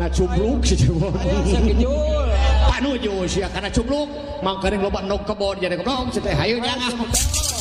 karena cubluk sih coba sakejul panuju sih karena cubluk mangkering loba nok kebon jadi kebon sih teh hayu jangan